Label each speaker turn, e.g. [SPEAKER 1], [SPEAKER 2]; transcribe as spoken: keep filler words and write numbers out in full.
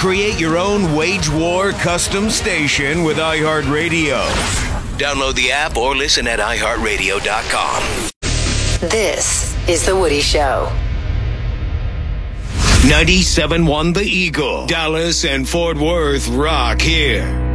[SPEAKER 1] Create your own wage war custom station with iHeartRadio. Download the app or listen at i heart radio dot com.
[SPEAKER 2] This is The Woody Show.
[SPEAKER 1] ninety-seven point one The Eagle. Dallas and Fort Worth rock here.